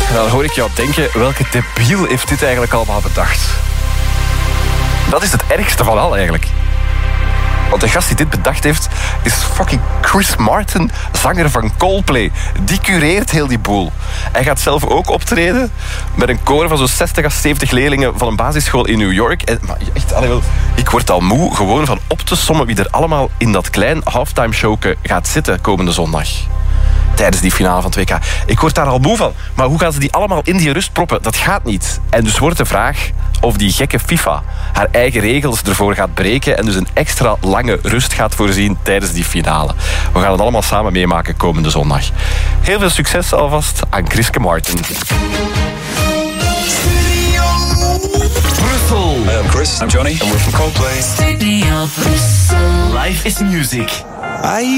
Dan hoor ik jou denken, welke debiel heeft dit eigenlijk allemaal bedacht? Dat is het ergste van al eigenlijk. Want de gast die dit bedacht heeft, is fucking Chris Martin, zanger van Coldplay. Die cureert heel die boel. Hij gaat zelf ook optreden met een koor van zo'n 60 à 70 leerlingen van een basisschool in New York. En, maar echt, ik word al moe gewoon van op te sommen wie er allemaal in dat klein halftime showke gaat zitten komende zondag. Tijdens die finale van 2K. Ik word daar al moe van. Maar hoe gaan ze die allemaal in die rust proppen? Dat gaat niet. En dus wordt de vraag of die gekke FIFA haar eigen regels ervoor gaat breken en dus een extra lange rust gaat voorzien tijdens die finale. We gaan het allemaal samen meemaken komende zondag. Heel veel succes alvast aan Chriske Martin. Brussel. Hi, I'm Chris. I'm Johnny. And we're from Coldplay. Studio Brussel. Life is music.